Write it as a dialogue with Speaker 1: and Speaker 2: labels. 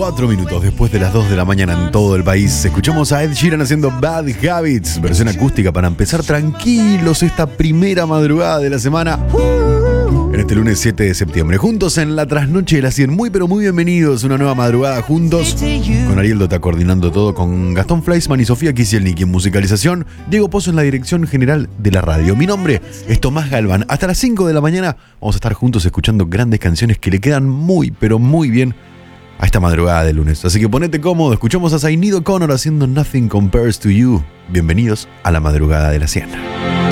Speaker 1: 4 minutos después de las 2 de la mañana en todo el país. Escuchamos a Ed Sheeran haciendo Bad Habits, versión acústica para empezar tranquilos esta primera madrugada de la semana. En este lunes 7 de septiembre, juntos en la trasnoche de las 100. Muy pero muy bienvenidos, una nueva madrugada juntos. Con Ariel Dota coordinando todo, con Gastón Fleischmann y Sofía Kisielnik en musicalización. Diego Pozo en la dirección general de la radio. Mi nombre es Tomás Galván. Hasta las 5 de la mañana vamos a estar juntos escuchando grandes canciones que le quedan muy pero muy bien a esta madrugada de lunes. Así que ponete cómodo, escuchamos a Sinéad O'Connor haciendo Nothing Compares to You. Bienvenidos a la madrugada de la 100.